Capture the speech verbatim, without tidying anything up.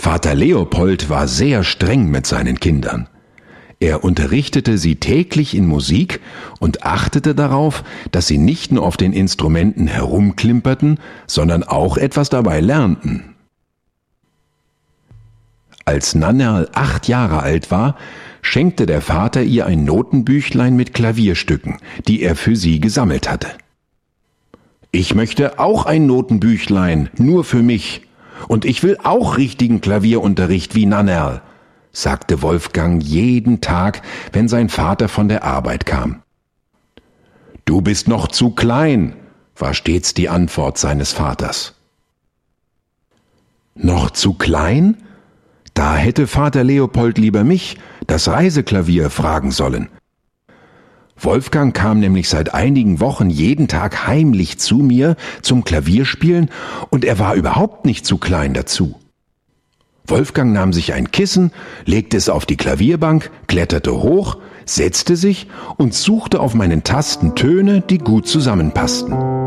Vater Leopold war sehr streng mit seinen Kindern. Er unterrichtete sie täglich in Musik und achtete darauf, dass sie nicht nur auf den Instrumenten herumklimperten, sondern auch etwas dabei lernten. Als Nannerl acht Jahre alt war, schenkte der Vater ihr ein Notenbüchlein mit Klavierstücken, die er für sie gesammelt hatte. »Ich möchte auch ein Notenbüchlein, nur für mich, und ich will auch richtigen Klavierunterricht wie Nannerl«, sagte Wolfgang jeden Tag, wenn sein Vater von der Arbeit kam. »Du bist noch zu klein«, war stets die Antwort seines Vaters. »Noch zu klein? Da hätte Vater Leopold lieber mich, das Reiseklavier, fragen sollen.« Wolfgang kam nämlich seit einigen Wochen jeden Tag heimlich zu mir zum Klavierspielen und er war überhaupt nicht zu klein dazu. Wolfgang nahm sich ein Kissen, legte es auf die Klavierbank, kletterte hoch, setzte sich und suchte auf meinen Tasten Töne, die gut zusammenpassten.